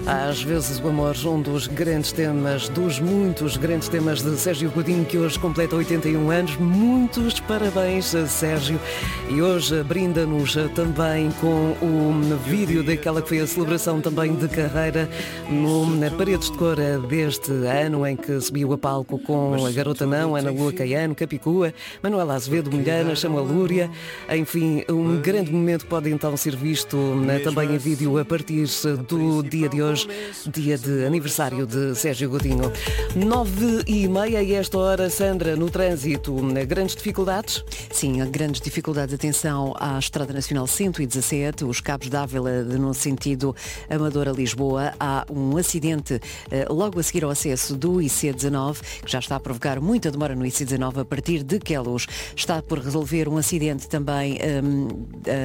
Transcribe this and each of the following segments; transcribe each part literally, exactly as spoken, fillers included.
Às vezes o amor, um dos grandes temas, dos muitos grandes temas de Sérgio Godinho, que hoje completa oitenta e um anos. Muitos parabéns, Sérgio. E hoje brinda-nos também com o vídeo daquela que foi a celebração também de carreira no Paredes de Cor deste ano, em que subiu a palco com a Garota Não, Ana Lua Caiano, Capicua, Manuela Azevedo, Milhana, Chama Lúria. Enfim, um grande momento pode então ser visto também em vídeo a partir do dia de hoje, dia de aniversário de Sérgio Godinho. Nove e meia e esta hora, Sandra, no trânsito, grandes dificuldades? Sim, grandes dificuldades. Atenção à Estrada Nacional cento e dezassete, os Cabos d'Ávila no sentido Amadora-Lisboa. Há um acidente logo a seguir ao acesso do I C dezanove, que já está a provocar muita demora no I C dezanove a partir de Queluz. Está por resolver um acidente também um, uh,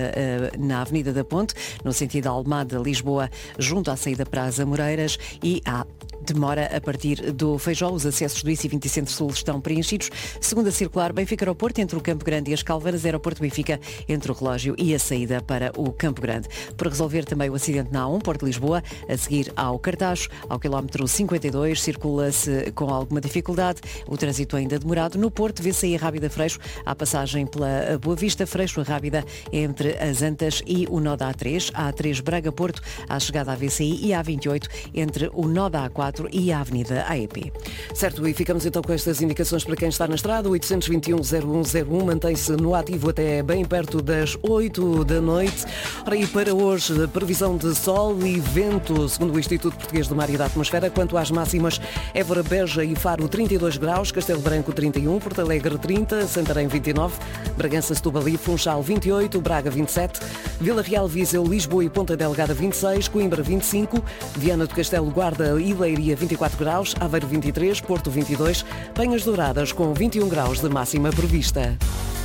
uh, na Avenida da Ponte, no sentido Almada-Lisboa, junto à saída para as Amoreiras, e há demora a partir do Feijó. Os acessos do I C vinte Centro-Sul estão preenchidos. Segunda circular, Benfica Aeroporto, entre o Campo Grande e as Calvanas. Aeroporto Benfica, entre o Relógio e a saída para o Campo Grande. Por resolver também o acidente na A um, Porto de Lisboa, a seguir ao Cartacho, ao quilómetro cinquenta e dois, circula-se com alguma dificuldade. O trânsito ainda demorado. No Porto, vê-se aí a Rábida Freixo, à passagem pela Boa Vista. Freixo, a Rábida, entre as Antas e o nó da A três. A A3 Braga-Porto, à chegada à V C I, e a A vinte e oito, entre o nó da A quatro e a Avenida A E P. Certo, e ficamos então com estas indicações para quem está na estrada. oitocentos e vinte e um, zero um zero um mantém-se no ativo até bem perto das oito da noite. Ora, e para hoje, previsão de sol e vento, segundo o Instituto Português do Mar e da Atmosfera. Quanto às máximas, Évora, Beja e Faro trinta e dois graus, Castelo Branco trinta e um, Porto Alegre trinta, Santarém vinte e nove, Bragança, Setúbal e Funchal vinte e oito, Braga vinte e sete, Vila Real, Viseu, Lisboa e Ponta Delgada vinte e seis, Coimbra vinte e cinco, Viana do Castelo, Guarda e Leiria vinte e quatro graus, Aveiro vinte e três, Porto vinte e dois, Penhas Douradas com vinte e um graus de máxima prevista.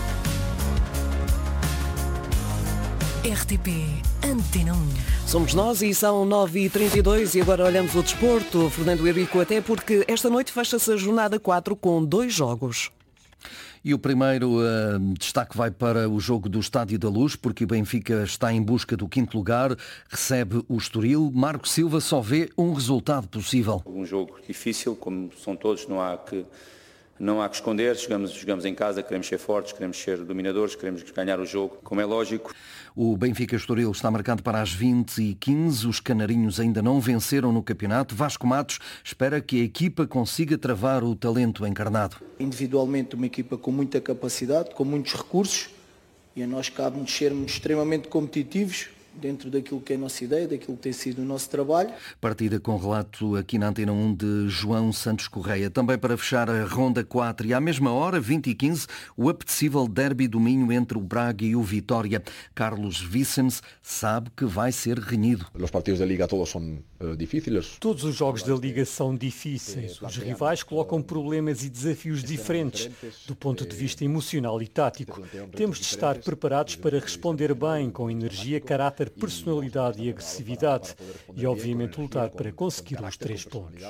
R T P Antena um. Somos nós e são nove e trinta e dois e agora olhamos o desporto. Fernando Henrico, até porque esta noite fecha-se a jornada quatro com dois jogos. E o primeiro uh, destaque vai para o jogo do Estádio da Luz, porque o Benfica está em busca do quinto lugar, recebe o Estoril. Marco Silva só vê um resultado possível. Um jogo difícil, como são todos, não há que, não há que esconder. Jogamos, jogamos em casa, queremos ser fortes, queremos ser dominadores, queremos ganhar o jogo, como é lógico. O Benfica-Estoril está marcado para as vinte e quinze. Os canarinhos ainda não venceram no campeonato. Vasco Matos espera que a equipa consiga travar o talento encarnado. Individualmente uma equipa com muita capacidade, com muitos recursos, e a nós cabe-nos sermos extremamente competitivos dentro daquilo que é a nossa ideia, daquilo que tem sido o nosso trabalho. Partida com relato aqui na Antena um de João Santos Correia. Também para fechar a ronda quatro e à mesma hora, vinte e quinze, o apetecível derby do Minho entre o Braga e o Vitória. Carlos Vicens sabe que vai ser renhido. Os partidos da Liga todos são uh, difíceis. Todos os jogos da Liga são difíceis. Os rivais colocam problemas e desafios diferentes do ponto de vista emocional e tático. Temos de estar preparados para responder bem, com energia, caráter, personalidade e agressividade, e obviamente lutar para conseguir os três pontos.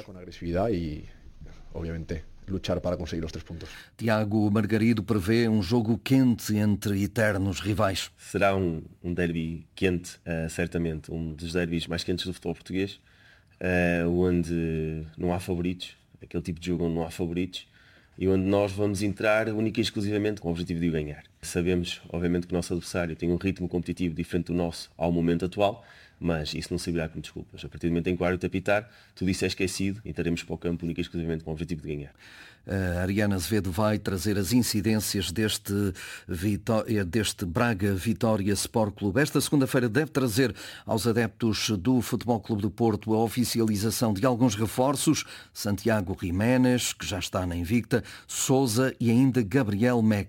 E obviamente lutar para conseguir os três pontos. Tiago Margarido prevê um jogo quente entre eternos rivais. Será um, um derby quente, uh, certamente, um dos derbys mais quentes do futebol português, uh, onde não há favoritos, aquele tipo de jogo onde não há favoritos, e onde nós vamos entrar única e exclusivamente com o objetivo de o ganhar. Sabemos, obviamente, que o nosso adversário tem um ritmo competitivo diferente do nosso ao momento atual, mas isso não servirá como desculpas. A partir do momento em que o árbitro apitar, tudo isso é esquecido e entraremos para o campo única e exclusivamente com o objetivo de ganhar. A Ariana Azevedo vai trazer as incidências deste, Vitória, deste Braga Vitória Sport Clube. Esta segunda-feira deve trazer aos adeptos do Futebol Clube do Porto a oficialização de alguns reforços. Santiago Jiménez, que já está na Invicta, Sousa e ainda Gabriel Meca.